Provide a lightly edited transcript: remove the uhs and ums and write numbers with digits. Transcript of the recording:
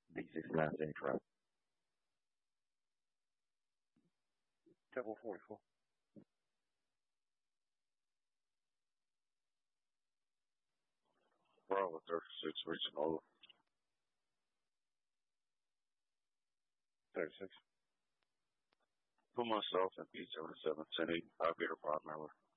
B69 Trap. Double 44. Bravo 36, reaching over. 36. Put myself in B77, 10-8, I'll get her primarily.